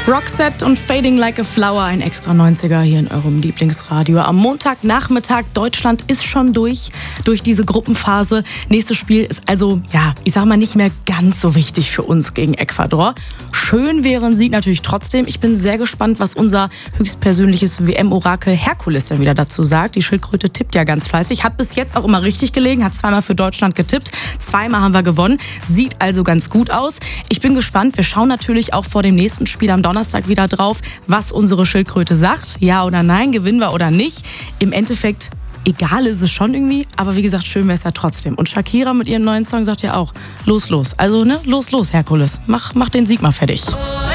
Roxette und Fading Like a Flower, ein extra 90er hier in eurem Lieblingsradio. Am Montagnachmittag, Deutschland ist schon durch diese Gruppenphase. Nächstes Spiel ist also, ich sag mal, nicht mehr ganz so wichtig für uns gegen Ecuador. Schön wäre ein Sieg natürlich trotzdem. Ich bin sehr gespannt, was unser höchstpersönliches WM-Orakel Herkules dann wieder dazu sagt. Die Schildkröte tippt ja ganz fleißig, hat bis jetzt auch immer richtig gelegen, hat zweimal für Deutschland getippt, zweimal haben wir gewonnen. Sieht also ganz gut aus. Ich bin gespannt. Wir schauen natürlich auch vor dem nächsten Spiel am Donnerstag wieder drauf, was unsere Schildkröte sagt. Ja oder nein, gewinnen wir oder nicht. Im Endeffekt, egal ist es schon irgendwie, aber wie gesagt, schön wäre es ja trotzdem. Und Shakira mit ihrem neuen Song sagt ja auch, los. Also, los, Herkules, mach den Sieg mal fertig.